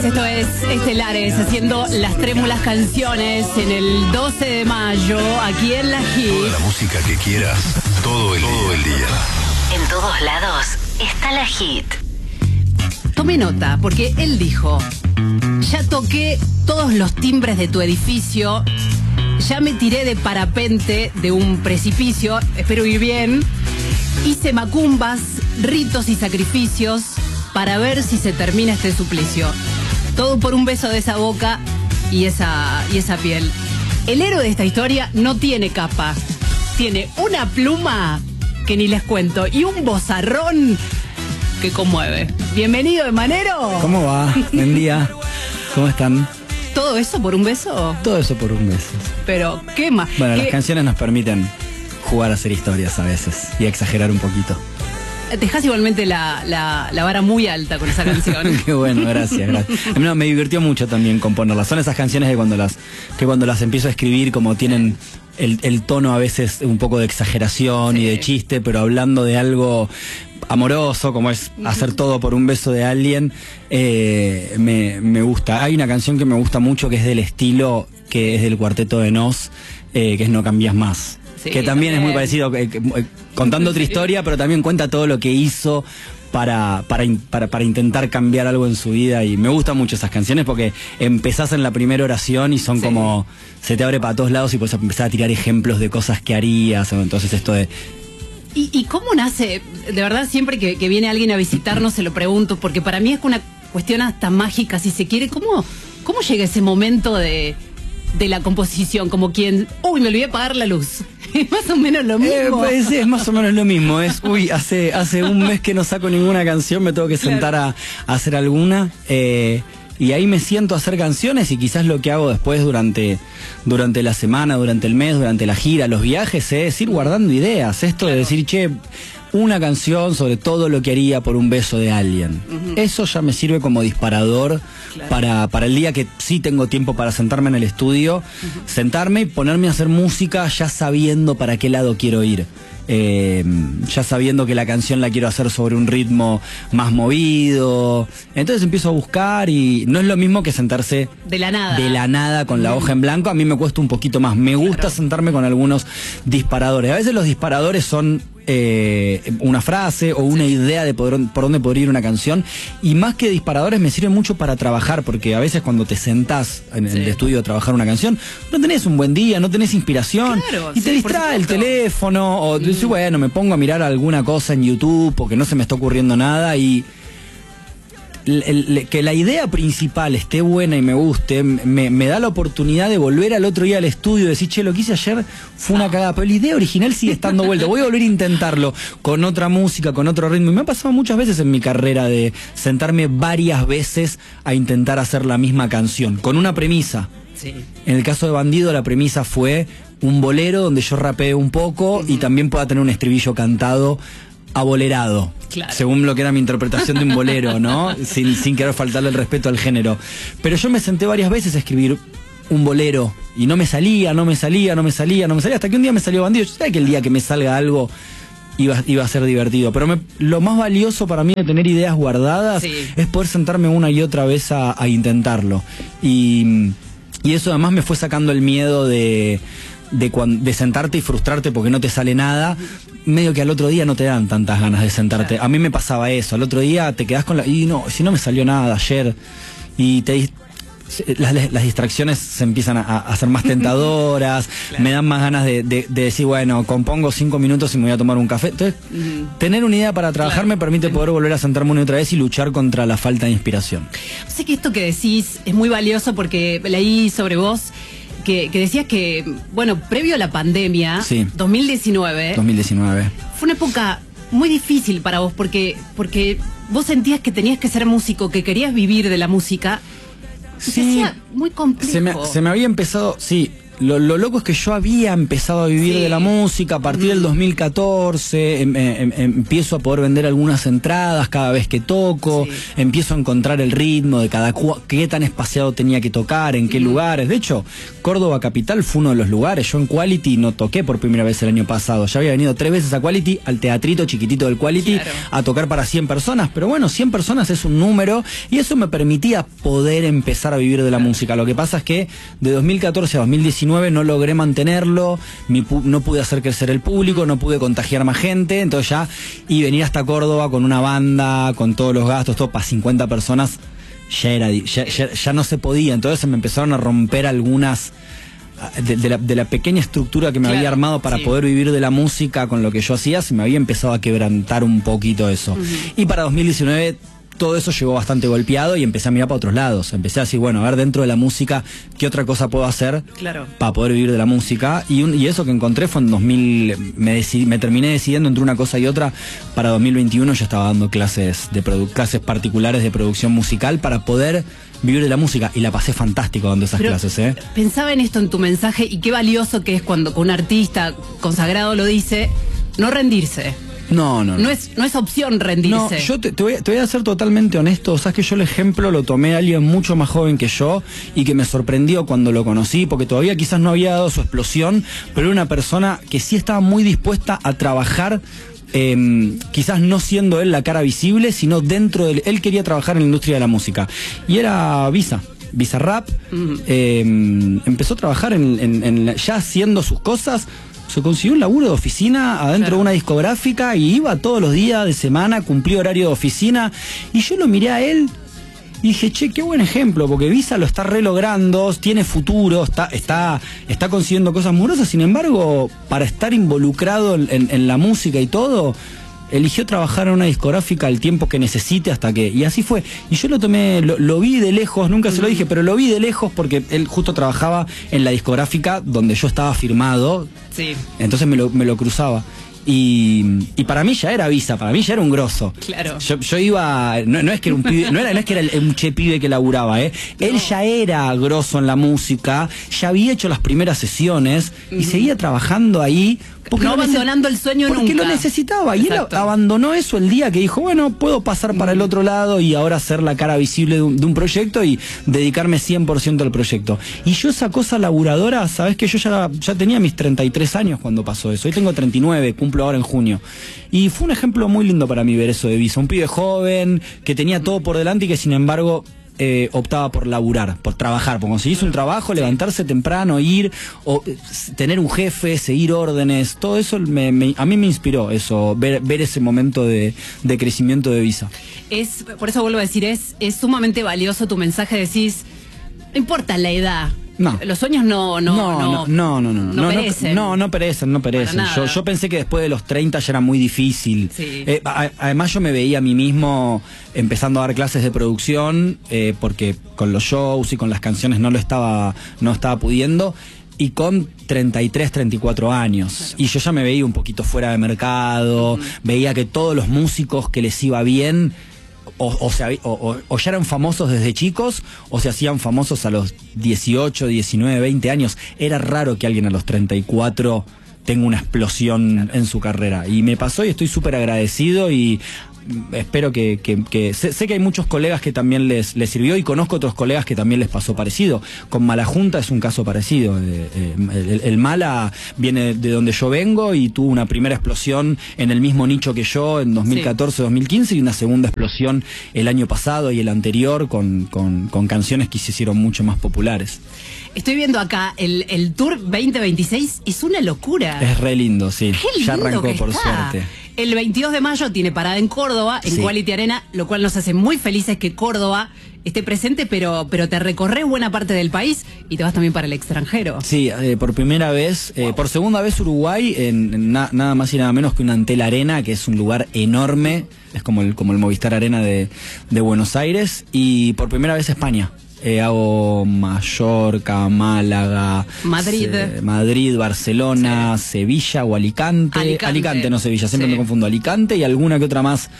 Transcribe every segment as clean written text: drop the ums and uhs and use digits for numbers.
Esto es Estelares haciendo las trémulas canciones en el 12 de mayo aquí en La Hit. Toda la música que quieras, todo el día. En todos lados está La Hit. Tome nota, porque él dijo: ya toqué todos los timbres de tu edificio, ya me tiré de parapente de un precipicio, espero ir bien, hice macumbas, ritos y sacrificios para ver si se termina este suplicio. Todo por un beso de esa boca y esa piel. El héroe de esta historia no tiene capa, tiene una pluma que ni les cuento y un vozarrón que conmueve. Bienvenido, Emanero. ¿Cómo va? Buen día. ¿Cómo están? ¿Todo eso por un beso? Todo eso por un beso. Pero, ¿qué más? Bueno, las canciones nos permiten jugar a hacer historias a veces y a exagerar un poquito. Dejás igualmente la vara muy alta con esa canción. Qué bueno, gracias. No, me divirtió mucho también componerlas. Son esas canciones que cuando las empiezo a escribir, como tienen el tono a veces un poco de exageración, sí, y de chiste, pero hablando de algo amoroso, como es hacer todo por un beso de alguien, me gusta. Hay una canción que me gusta mucho que es del estilo, que es del Cuarteto de Nos, que es No Cambias Más. Sí, que también es muy parecido, contando otra historia, pero también cuenta todo lo que hizo para intentar cambiar algo en su vida. Y me gustan mucho esas canciones porque empezás en la primera oración y son como, se te abre para todos lados y puedes empezar a tirar ejemplos de cosas que harías. Entonces esto de... ¿Y cómo nace? De verdad, siempre que viene alguien a visitarnos se lo pregunto, porque para mí es una cuestión hasta mágica, si se quiere. ¿Cómo llega ese momento de la composición? Como quien, uy, me olvidé apagar la luz. Es más o menos lo mismo. Pues, es más o menos lo mismo. Es, uy, hace un mes que no saco ninguna canción, me tengo que sentar a hacer alguna. Y ahí me siento a hacer canciones y quizás lo que hago después durante la semana, durante el mes, durante la gira, los viajes, es ir guardando ideas. Esto de decir, che, una canción sobre todo lo que haría por un beso de alguien. Eso ya me sirve como disparador para el día que sí tengo tiempo para sentarme en el estudio, sentarme y ponerme a hacer música ya sabiendo para qué lado quiero ir. Ya sabiendo que la canción la quiero hacer sobre un ritmo más movido. Entonces empiezo a buscar y no es lo mismo que sentarse de la nada con la hoja en blanco. A mí me cuesta un poquito más. Me gusta sentarme con algunos disparadores. A veces los disparadores son una frase o una idea de por dónde podría ir una canción, y más que disparadores me sirve mucho para trabajar, porque a veces cuando te sentás en el estudio a trabajar una canción no tenés un buen día, no tenés inspiración, y te distrae el teléfono o te dices, bueno, me pongo a mirar alguna cosa en YouTube porque no se me está ocurriendo nada, y que la idea principal esté buena y me guste, me da la oportunidad de volver al otro día al estudio y decir, che, lo que hice ayer fue una cagada, pero la idea original sigue estando vuelta, voy a volver a intentarlo con otra música, con otro ritmo. Y me ha pasado muchas veces en mi carrera de sentarme varias veces a intentar hacer la misma canción, con una premisa. Sí. En el caso de Bandido, la premisa fue un bolero donde yo rapeé un poco y también pueda tener un estribillo cantado abolerado, según lo que era mi interpretación de un bolero, ¿no? Sin querer faltarle el respeto al género. Pero yo me senté varias veces a escribir un bolero y no me salía, hasta que un día me salió Bandido. Yo sabía que el día que me salga algo iba a ser divertido, pero lo más valioso para mí de tener ideas guardadas es poder sentarme una y otra vez a intentarlo. Y eso además me fue sacando el miedo de sentarte y frustrarte porque no te sale nada. Medio que al otro día no te dan tantas ganas de sentarte. A mí me pasaba eso. Al otro día te quedás con y no, si no me salió nada ayer. Y las distracciones se empiezan a hacer más tentadoras. Me dan más ganas de decir, bueno, compongo 5 minutos y me voy a tomar un café. Entonces, tener una idea para trabajar me permite poder volver a sentarme una y otra vez y luchar contra la falta de inspiración. Sé que esto que decís es muy valioso porque leí sobre vos que decías que, bueno, previo a la pandemia, 2019, fue una época muy difícil para vos porque vos sentías que tenías que ser músico, que querías vivir de la música. Se hacía muy complejo. Se me había empezado, lo loco es que yo había empezado a vivir de la música a partir del 2014, empiezo a poder vender algunas entradas cada vez que toco, empiezo a encontrar el ritmo de qué tan espaciado tenía que tocar, en qué lugares. De hecho, Córdoba Capital fue uno de los lugares. Yo en Quality no toqué por primera vez el año pasado. Ya había venido 3 veces a Quality, al teatrito chiquitito del Quality, a tocar para 100 personas. Pero bueno, 100 personas es un número y eso me permitía poder empezar a vivir de la música. Lo que pasa es que de 2014 a 2019 no logré mantenerlo, no pude hacer crecer el público, no pude contagiar más gente, entonces ya, y venir hasta Córdoba con una banda, con todos los gastos, todo para 50 personas, ya no se podía. Entonces se me empezaron a romper algunas de la pequeña estructura que me había armado para poder vivir de la música con lo que yo hacía. Se me había empezado a quebrantar un poquito eso. Y para 2019 todo eso llegó bastante golpeado y empecé a mirar para otros lados. Empecé a decir, bueno, a ver dentro de la música, ¿qué otra cosa puedo hacer para poder vivir de la música? Y eso que encontré fue en 2000, me terminé decidiendo entre una cosa y otra. Para 2021 yo estaba dando clases particulares de producción musical para poder vivir de la música, y la pasé fantástico dando esas clases, ¿eh? Pensaba en esto en tu mensaje, y qué valioso que es cuando un artista consagrado lo dice, no rendirse. No. No es opción rendirse. No, yo te voy a ser totalmente honesto. Sabes que yo el ejemplo lo tomé de alguien mucho más joven que yo y que me sorprendió cuando lo conocí, porque todavía quizás no había dado su explosión, pero era una persona que sí estaba muy dispuesta a trabajar. Quizás no siendo él la cara visible, sino dentro de él quería trabajar en la industria de la música. Y era Bizarrap. Empezó a trabajar ya haciendo sus cosas. Se consiguió un laburo de oficina adentro de una discográfica y iba todos los días de semana, cumplía horario de oficina. Y yo lo miré a él y dije, che, qué buen ejemplo, porque Visa lo está relogrando, tiene futuro, está consiguiendo cosas muy grosas. Sin embargo, para estar involucrado en la música y todo, eligió trabajar en una discográfica el tiempo que necesite hasta que... Y así fue. Y yo lo tomé, lo vi de lejos, nunca se lo dije, pero lo vi de lejos porque él justo trabajaba en la discográfica donde yo estaba firmado. Sí. Entonces me lo cruzaba. Y para mí ya era Visa, para mí ya era un grosso. Claro. Yo iba, no es que era un pibe, no es que era un che pibe que laburaba, Él ya era grosso en la música, ya había hecho las primeras sesiones y seguía trabajando ahí. No abandonando el sueño nunca. Porque lo necesitaba. Exacto. Y él abandonó eso el día que dijo, bueno, puedo pasar para el otro lado y ahora ser la cara visible de un proyecto y dedicarme 100% al proyecto. Y yo esa cosa laburadora, sabes que yo ya tenía mis 33 años cuando pasó eso. Hoy tengo 39, cumplo ahora en junio. Y fue un ejemplo muy lindo para mí ver eso de Visa. Un pibe joven, que tenía todo por delante y que sin embargo... optaba por laburar, por trabajar, por conseguirse un trabajo, levantarse temprano, ir, o tener un jefe, seguir órdenes, todo eso a mí me inspiró eso, ver ese momento de crecimiento de Visa. Por eso vuelvo a decir, es sumamente valioso tu mensaje, decís, no importa la edad. No. Los sueños no perecen. No perecen. Yo pensé que después de los 30 ya era muy difícil. Sí. Además yo me veía a mí mismo empezando a dar clases de producción, porque con los shows y con las canciones no estaba pudiendo. Y con 33, 34 años. Claro. Y yo ya me veía un poquito fuera de mercado, veía que todos los músicos que les iba bien... O ya eran famosos desde chicos o se hacían famosos a los 18, 19, 20 años. Era raro que alguien a los 34 tenga una explosión en su carrera. Y me pasó y estoy súper agradecido y espero que sé que hay muchos colegas que también les sirvió y conozco otros colegas que también les pasó parecido. Con Malajunta es un caso parecido. El Mala viene de donde yo vengo y tuvo una primera explosión en el mismo nicho que yo en 2014, 2015 y una segunda explosión el año pasado y el anterior con canciones que se hicieron mucho más populares. Estoy viendo acá el Tour 2026, es una locura. Es re lindo, sí. Qué lindo, ya arrancó que por está. suerte. El 22 de mayo tiene parada en Córdoba, en Quality Arena, lo cual nos hace muy felices que Córdoba esté presente, pero te recorres buena parte del país y te vas también para el extranjero. Sí, por primera vez, por segunda vez Uruguay, nada más y nada menos que una Antel Arena, que es un lugar enorme, es como el Movistar Arena de Buenos Aires, y por primera vez España. Hago Mallorca, Málaga, Madrid, Barcelona, Sevilla o Alicante, no Sevilla, siempre me confundo, Alicante y alguna que otra más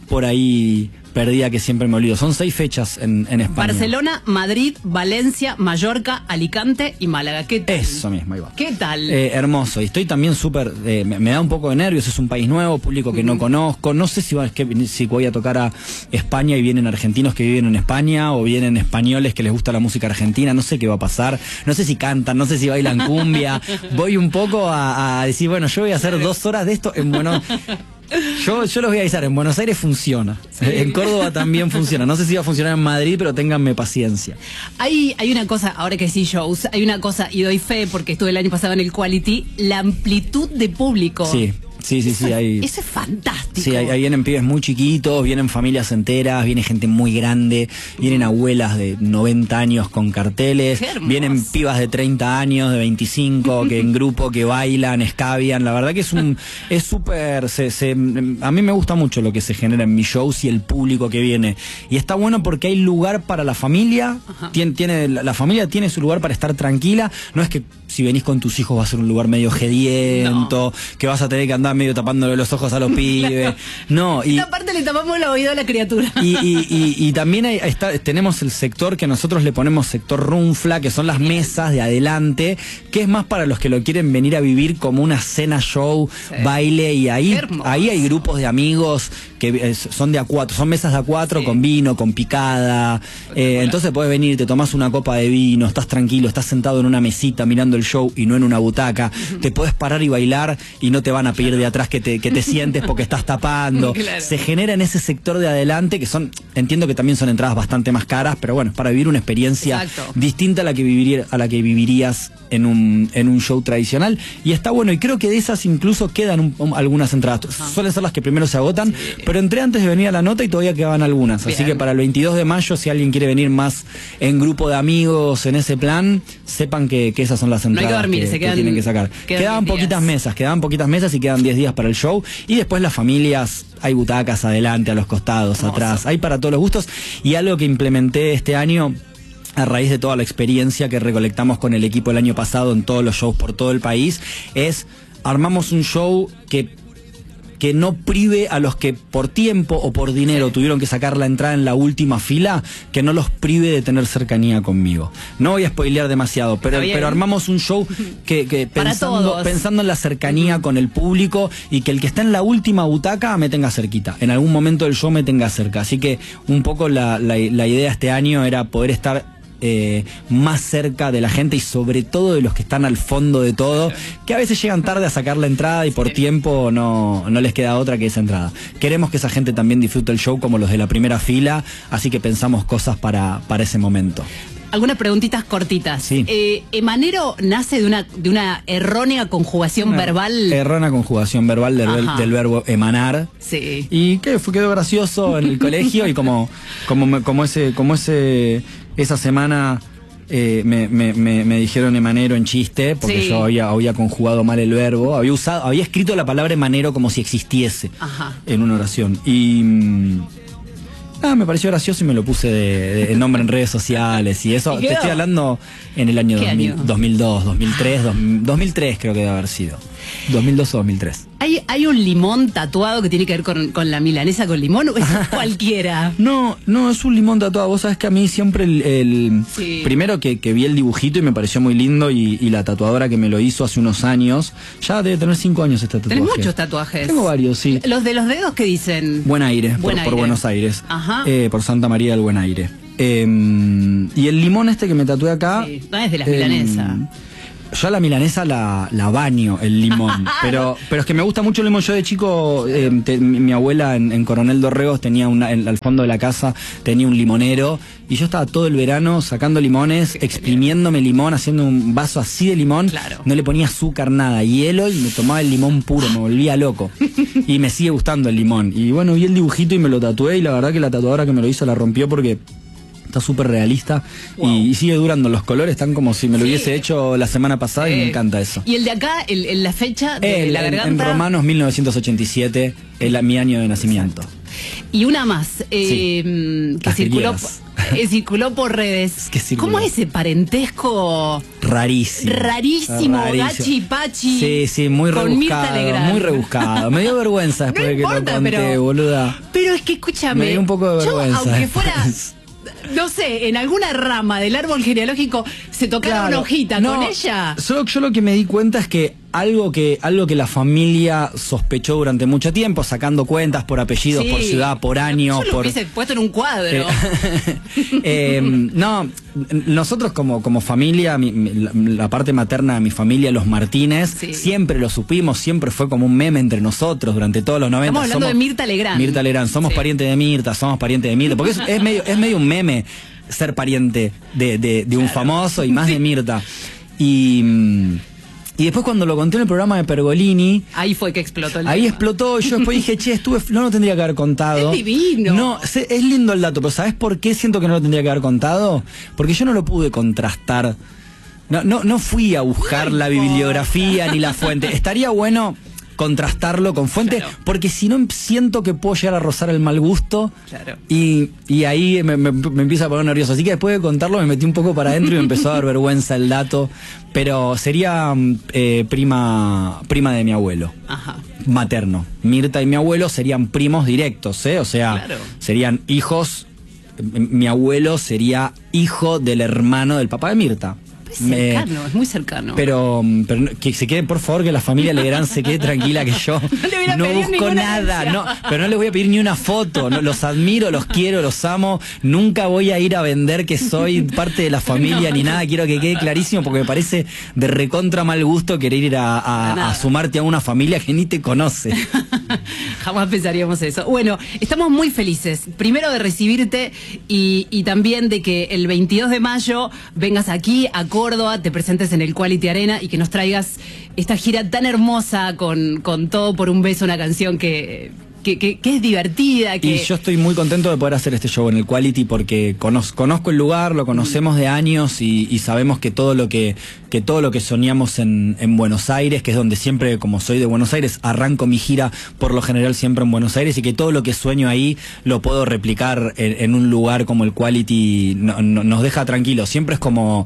por ahí perdida que siempre me olvido. Son 6 fechas en España. Barcelona, Madrid, Valencia, Mallorca, Alicante y Málaga. ¿Qué tal? Eso mismo, ahí va. ¿Qué tal? Hermoso. Y estoy también súper... me da un poco de nervios. Es un país nuevo, público que no conozco. No sé si voy a tocar a España y vienen argentinos que viven en España o vienen españoles que les gusta la música argentina. No sé qué va a pasar. No sé si cantan, no sé si bailan cumbia. Voy un poco a decir, bueno, yo voy a hacer 2 horas de esto en Buenos... Yo los voy a avisar, en Buenos Aires funciona, sí. En Córdoba también funciona, no sé si va a funcionar en Madrid, pero ténganme paciencia. Hay una cosa, ahora que sí shows, hay una cosa, y doy fe porque estuve el año pasado en el Quality, la amplitud de público. Sí. Sí. Eso es fantástico. Sí, ahí vienen pibes muy chiquitos, vienen familias enteras, viene gente muy grande, vienen abuelas de 90 años con carteles, vienen pibas de 30 años, de 25, que en grupo, que bailan, escabian. La verdad que es súper... a mí me gusta mucho lo que se genera en mis shows y el público que viene. Y está bueno porque hay lugar para la familia, la familia tiene su lugar para estar tranquila. No es que si venís con tus hijos va a ser un lugar medio gediento, que vas a tener que andar medio tapándole los ojos a los pibes. No, y esta parte le tapamos el oído a la criatura. Y también tenemos el sector que nosotros le ponemos sector runfla, que son las mesas de adelante, que es más para los que lo quieren venir a vivir como una cena show, baile, y ahí hay grupos de amigos que son de A4, son mesas de A4 con vino, con picada. Entonces podés venir, te tomás una copa de vino, estás tranquilo, estás sentado en una mesita mirando el show y no en una butaca. Te podés parar y bailar y no te van a pedir de atrás que te sientes porque estás tapando. Claro. Se genera en ese sector de adelante, que entiendo que también son entradas bastante más caras, pero bueno, para vivir una experiencia distinta a la que vivirías en un show tradicional. Y está bueno, y creo que de esas incluso quedan algunas entradas. Suelen ser las que primero se agotan, pero entré antes de venir a la nota y todavía quedaban algunas. Bien. Así que para el 22 de mayo, si alguien quiere venir más en grupo de amigos, en ese plan, sepan que esas son las entradas. No hay que dormir, que tienen que sacar. Quedaban poquitas mesas y quedan 10 días para el show. Y después las familias, hay butacas adelante, a los costados, atrás, hay para todos los gustos. Y algo que implementé este año, a raíz de toda la experiencia que recolectamos con el equipo el año pasado en todos los shows por todo el país, es armamos un show que no prive a los que por tiempo o por dinero tuvieron que sacar la entrada en la última fila, que no los prive de tener cercanía conmigo. No voy a spoilear demasiado, pero armamos un show que pensando en la cercanía con el público, y que el que está en la última butaca me tenga cerquita, en algún momento del show me tenga cerca. Así que un poco la idea este año era poder estar más cerca de la gente, y sobre todo de los que están al fondo de todo, que a veces llegan tarde a sacar la entrada y por tiempo no les queda otra que esa entrada. Queremos que esa gente también disfrute el show como los de la primera fila, así que pensamos cosas para ese momento. Algunas preguntitas cortitas. Sí. ¿Emanero nace de una errónea conjugación verbal? Errónea conjugación verbal del verbo emanar. Sí. Y quedó gracioso en el colegio, y como esa semana me dijeron emanero en chiste, porque yo había conjugado mal el verbo, había escrito la palabra emanero como si existiese en una oración. Y me pareció gracioso y me lo puse de nombre en redes sociales y eso. Te estoy hablando en el año 2002, 2003, 2003 creo que debe haber sido. 2002 o 2003. ¿Hay un limón tatuado que tiene que ver con la milanesa con limón, o es cualquiera? No, es un limón tatuado. Vos sabés que a mí siempre primero que vi el dibujito y me pareció muy lindo, y la tatuadora que me lo hizo hace unos años, ya debe tener 5 años este tatuaje. ¿Tenés muchos tatuajes? Tengo varios, sí. ¿Los de los dedos qué dicen? Buen Aire, por Buenos Aires. Ajá. Por Santa María del Buen Aire. Y el limón este que me tatué acá... Sí. No es de las milanesas. Yo a la milanesa la baño el limón, pero es que me gusta mucho el limón. Yo de chico, mi abuela en Coronel Dorregos tenía al fondo de la casa tenía un limonero, y yo estaba todo el verano sacando limones, exprimiéndome limón, haciendo un vaso así de limón. Claro. No le ponía azúcar, nada, hielo, y me tomaba el limón puro, me volvía loco. Y me sigue gustando el limón. Y bueno, vi el dibujito y me lo tatué, y la verdad que la tatuadora que me lo hizo la rompió, porque está súper realista. Wow. Y sigue durando. Los colores están como si me lo hubiese hecho la semana pasada, y me encanta eso. ¿Y el de acá, la fecha de la garganta? En Romanos 1987, mi año de nacimiento. Y una más, que circuló por redes. ¿Cómo es ese parentesco rarísimo. Rarísimo, Gachi Pachi. Sí, muy con Mirta rebuscado, Legrand. muy rebuscado. Me dio vergüenza después No de que importa, lo conté, pero- boluda. Pero es que escúchame. Me dio un poco de vergüenza. Yo, aunque fuera, no sé, en alguna rama del árbol genealógico se tocara una hojita no, con ella. Yo lo que me di cuenta es que algo que la familia sospechó durante mucho tiempo, sacando cuentas por apellidos, Sí. por ciudad, por año, Yo lo por hubiese puesto en un cuadro. no, nosotros como familia, la parte materna de mi familia, los Martínez, Sí. siempre lo supimos, siempre fue como un meme entre nosotros durante todos los 90. Estamos hablando de Mirta Legrand. Mirta Legrand, somos Sí. parientes de Mirta, somos parientes de Mirta, porque es medio un meme ser pariente de un famoso y más de Mirta. Y después cuando lo conté en el programa de Pergolini, Ahí fue que explotó el ahí tema. explotó, yo después dije, che, no lo tendría que haber contado. Es divino. No, es lindo el dato, pero ¿sabes por qué siento que no lo tendría que haber contado? Porque yo no lo pude contrastar. No fui a buscar la bibliografía ni la fuente. Estaría bueno contrastarlo con fuente, Claro. porque si no siento que puedo llegar a rozar el mal gusto. Claro. Y ahí me empieza a poner nervioso. Así que después de contarlo me metí un poco para adentro y me empezó a dar vergüenza el dato. Pero sería prima de mi abuelo. Ajá. Materno. Mirta y mi abuelo serían primos directos, ¿eh? O sea, Claro. serían hijos. Mi abuelo sería hijo del hermano del papá de Mirta. Es cercano, es muy cercano. Pero que se quede, por favor, que la familia Legrand se quede tranquila, que yo le voy a no pedir busco ninguna nada, herencia. pero no les voy a pedir ni una foto, los admiro, los quiero, los amo, nunca voy a ir a vender que soy parte de la familia ni nada, quiero que quede clarísimo porque me parece de recontra mal gusto querer ir a sumarte a una familia que ni te conoce. Jamás pensaríamos eso. Bueno, estamos muy felices, primero de recibirte y también de que el 22 de mayo vengas aquí a Córdoba, te presentes en el Quality Arena y que nos traigas esta gira tan hermosa con Todo por un beso, una canción que es divertida. Y yo estoy muy contento de poder hacer este show en el Quality porque conozco el lugar, lo conocemos de años y sabemos que todo lo que soñamos en Buenos Aires, que es donde siempre, como soy de Buenos Aires, arranco mi gira por lo general siempre en Buenos Aires y que todo lo que sueño ahí lo puedo replicar en un lugar como el Quality, nos deja tranquilos. Siempre es como...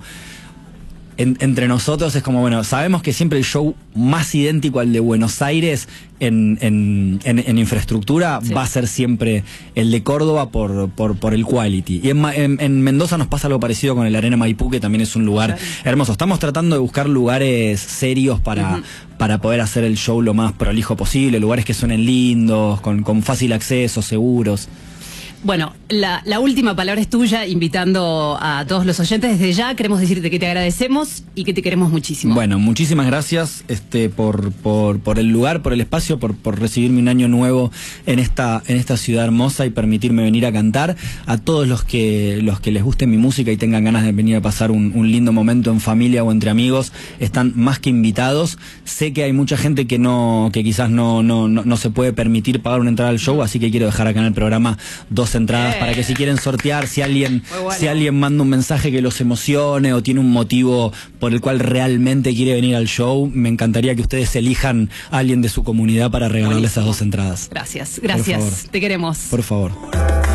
entre nosotros es como, bueno, sabemos que siempre el show más idéntico al de Buenos Aires en infraestructura va a ser siempre el de Córdoba por el Quality. Y en Mendoza nos pasa algo parecido con el Arena Maipú, que también es un lugar hermoso. Estamos tratando de buscar lugares serios para poder hacer el show lo más prolijo posible, lugares que suenen lindos, con fácil acceso, seguros. Bueno, la última palabra es tuya, invitando a todos los oyentes. Desde ya queremos decirte que te agradecemos y que te queremos muchísimo. Bueno, muchísimas gracias por el lugar, por el espacio, por recibirme un año nuevo en esta ciudad hermosa y permitirme venir a cantar. A todos los que les guste mi música y tengan ganas de venir a pasar un lindo momento en familia o entre amigos, están más que invitados. Sé que hay mucha gente que quizás no se puede permitir pagar una entrada al show, así que quiero dejar acá en el programa 2 entradas para que si quieren sortear, si alguien manda un mensaje que los emocione o tiene un motivo por el cual realmente quiere venir al show, me encantaría que ustedes elijan a alguien de su comunidad para regalarle esas 2 entradas. Gracias, Por favor. te queremos. Por favor.